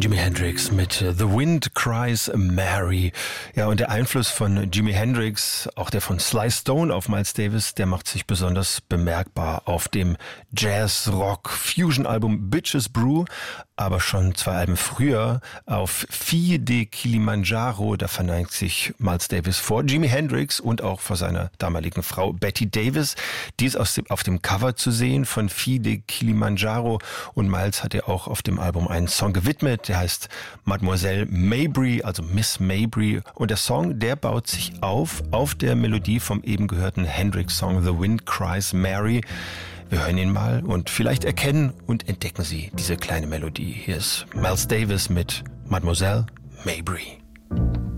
Jimi Hendrix mit The Wind Cries Mary. Ja, und der Einfluss von Jimi Hendrix, auch der von Sly Stone auf Miles Davis, der macht sich besonders bemerkbar auf dem Jazz-Rock-Fusion-Album Bitches Brew, aber schon 2 Alben früher auf Fille de Kilimanjaro, da verneigt sich Miles Davis vor Jimi Hendrix und auch vor seiner damaligen Frau Betty Davis. Die ist auf dem Cover zu sehen von Fille de Kilimanjaro, und Miles hat ja auch auf dem Album einen Song gewidmet, der heißt Mademoiselle Mabry, also Miss Mabry, und der Song, der baut sich auf der Melodie vom eben gehörten Hendrix-Song The Wind Cries Mary. Wir hören ihn mal und vielleicht erkennen und entdecken Sie diese kleine Melodie. Hier ist Miles Davis mit Mademoiselle Mabry.